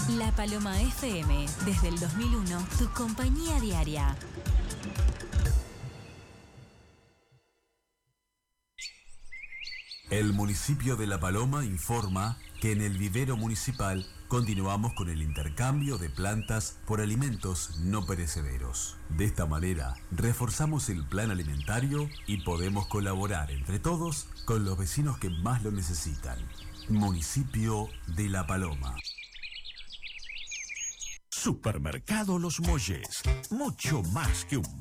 La Paloma FM, desde el 2001, tu compañía diaria. El municipio de La Paloma informa que en el vivero municipal continuamos con el intercambio de plantas por alimentos no perecederos. De esta manera, reforzamos el plan alimentario y podemos colaborar entre todos con los vecinos que más lo necesitan. Municipio de La Paloma. Supermercado Los Molles, mucho más que un